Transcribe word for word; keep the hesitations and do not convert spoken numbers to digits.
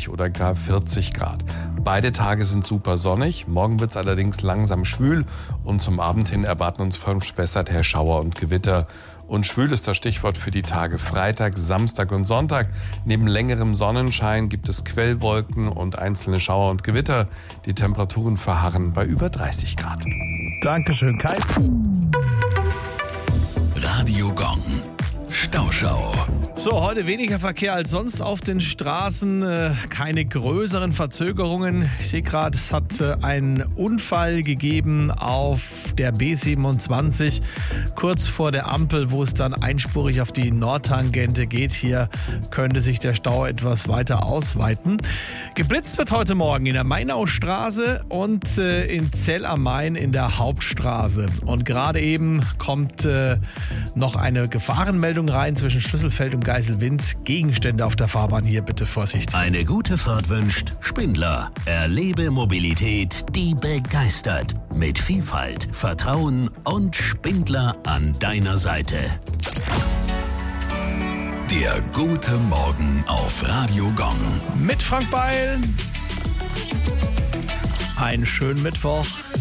dreiunddreißig oder gar vierzig Grad. Beide Tage sind super sonnig. Morgen wird es allerdings langsam schwül und zum Abend hin erwarten uns verspessert her Schauer und Gewitter. Und schwül ist das Stichwort für die Tage Freitag, Samstag und Sonntag. Neben längerem Sonnenschein gibt es Quellwolken und einzelne Schauer und Gewitter. Die Temperaturen verharren bei über dreißig Grad. Dankeschön, Kai. Radio Gong. Stauschau. So, heute weniger Verkehr als sonst auf den Straßen, äh, keine größeren Verzögerungen. Ich sehe gerade, es hat äh, einen Unfall gegeben auf der B siebenundzwanzig, kurz vor der Ampel, wo es dann einspurig auf die Nordtangente geht. Hier könnte sich der Stau etwas weiter ausweiten. Geblitzt wird heute Morgen in der Mainaustraße und äh, in Zell am Main in der Hauptstraße. Und gerade eben kommt äh, noch eine Gefahrenmeldung rein zwischen Schlüsselfeld und Geiselwind. Gegenstände auf der Fahrbahn hier, bitte Vorsicht. Eine gute Fahrt wünscht Spindler. Erlebe Mobilität, die begeistert. Mit Vielfalt, Vertrauen und Spindler an deiner Seite. Der gute Morgen auf Radio Gong. Mit Frank Beil. Einen schönen Mittwoch.